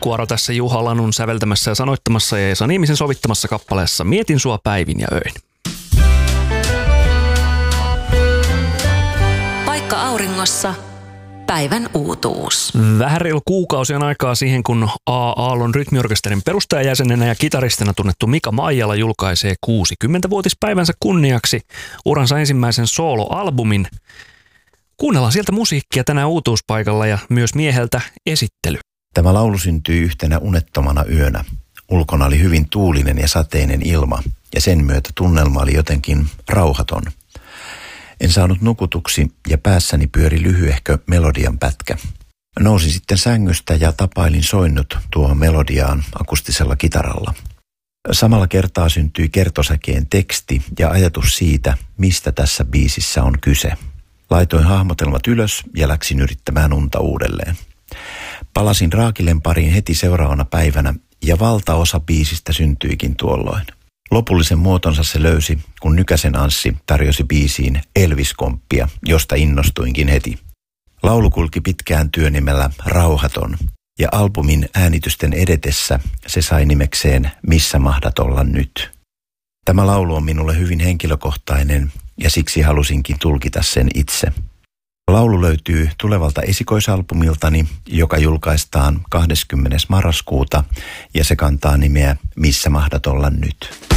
Sukkuaro tässä Juha Lanun säveltämässä ja sanoittamassa ja Esa Niemisen sovittamassa kappaleessa Mietin sua päivin ja öin. Paikka auringossa. Päivän uutuus. Vähän reilu kuukausi on aikaa siihen, kun A-Aallon rytmiorkesterin perustajajäsenenä ja kitaristina tunnettu Mika Maijala julkaisee 60-vuotispäivänsä kunniaksi uransa ensimmäisen sooloalbumin. Kuunnellaan sieltä musiikkia tänään uutuuspaikalla ja myös mieheltä esittely. Tämä laulu syntyi yhtenä unettomana yönä. Ulkona oli hyvin tuulinen ja sateinen ilma ja sen myötä tunnelma oli jotenkin rauhaton. En saanut nukutuksi ja päässäni pyöri lyhyehkö melodian pätkä. Nousin sitten sängystä ja tapailin soinnut tuohon melodiaan akustisella kitaralla. Samalla kertaa syntyi kertosäkeen teksti ja ajatus siitä, mistä tässä biisissä on kyse. Laitoin hahmotelmat ylös ja läksin yrittämään unta uudelleen. Palasin Raakilen pariin heti seuraavana päivänä ja valtaosa biisistä syntyikin tuolloin. Lopullisen muotonsa se löysi, kun Nykäsen Anssi tarjosi biisiin Elvis-komppia, josta innostuinkin heti. Laulu kulki pitkään työnimellä Rauhaton, ja albumin äänitysten edetessä se sai nimekseen Missä mahdat olla nyt. Tämä laulu on minulle hyvin henkilökohtainen, ja siksi halusinkin tulkita sen itse. Laulu löytyy tulevalta esikoisalbumiltani, joka julkaistaan 20. marraskuuta, ja se kantaa nimeä Missä mahdat olla nyt.